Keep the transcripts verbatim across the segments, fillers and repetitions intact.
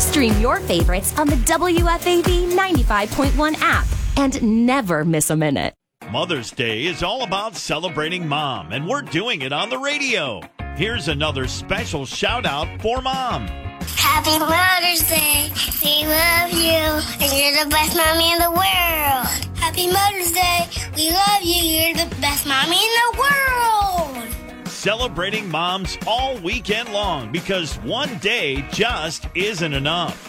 Stream your favorites on the W F A V ninety-five point one app and never miss a minute. Mother's Day is all about celebrating Mom, and we're doing it on the radio. Here's another special shout-out for Mom. Happy Mother's Day. We love you, and you're the best mommy in the world. Happy Mother's Day. We love you. You're the best mommy in the world. Celebrating moms all weekend long because one day just isn't enough.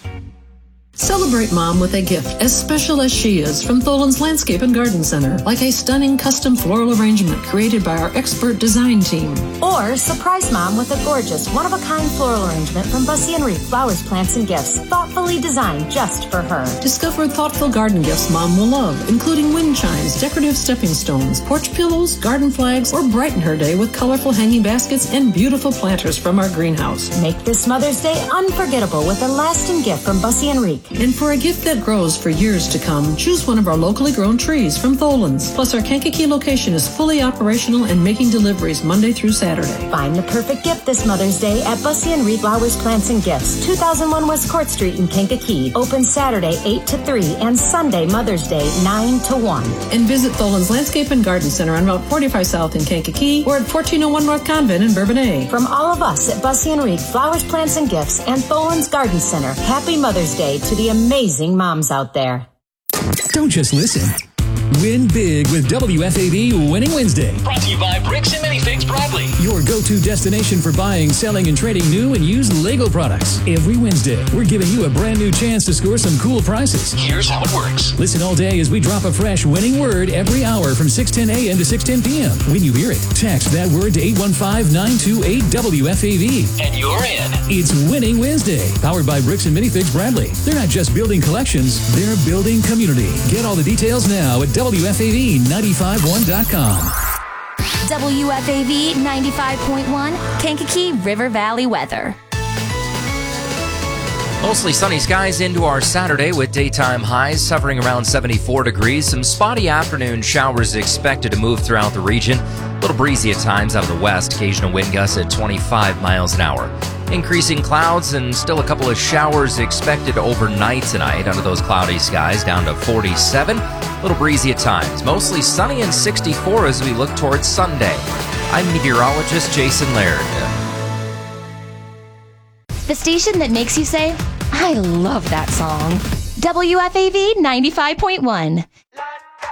Celebrate Mom with a gift as special as she is from Tholen's Landscape and Garden Center, like a stunning custom floral arrangement created by our expert design team. Or surprise Mom with a gorgeous one-of-a-kind floral arrangement from Bussy and Reef Flowers, Plants, and Gifts, thoughtfully designed just for her. Discover thoughtful garden gifts Mom will love, including wind chimes, decorative stepping stones, porch pillows, garden flags, or brighten her day with colorful hanging baskets and beautiful planters from our greenhouse. Make this Mother's Day unforgettable with a lasting gift from Bussy and Reef. And for a gift that grows for years to come, choose one of our locally grown trees from Tholen's. Plus, our Kankakee location is fully operational and making deliveries Monday through Saturday. Find the perfect gift this Mother's Day at Bussy and Reed Flowers, Plants, and Gifts, two thousand one West Court Street in Kankakee. Open Saturday eight to three and Sunday Mother's Day nine to one. And visit Tholen's Landscape and Garden Center on Route forty-five South in Kankakee or at fourteen oh one North Convent in Bourbonnais. From all of us at Bussy and Reed Flowers, Plants, and Gifts and Tholen's Garden Center, happy Mother's Day to the amazing Amazing moms out there. Don't just listen. Win big with W F A V Winning Wednesday. Brought to you by Bricks and Minifigs Bradley. Your go-to destination for buying, selling, and trading new and used Lego products. Every Wednesday, we're giving you a brand new chance to score some cool prizes. Here's how it works. Listen all day as we drop a fresh winning word every hour from six ten a.m. to six ten p.m. When you hear it, text that word to eight one five, nine two eight, W F A V. And you're in. It's Winning Wednesday, powered by Bricks and Minifigs Bradley. They're not just building collections, they're building community. Get all the details now at W F A V nine five one dot com. W F A V ninety-five point one, Kankakee River Valley weather. Mostly sunny skies into our Saturday with daytime highs hovering around seventy-four degrees. Some spotty afternoon showers expected to move throughout the region. A little breezy at times out of the west, occasional wind gusts at twenty-five miles an hour. Increasing clouds and still a couple of showers expected overnight tonight under those cloudy skies down to forty-seven. A little breezy at times. Mostly sunny and sixty-four as we look towards Sunday. I'm meteorologist Jason Laird. The station that makes you say, I love that song. W F A V ninety-five point one.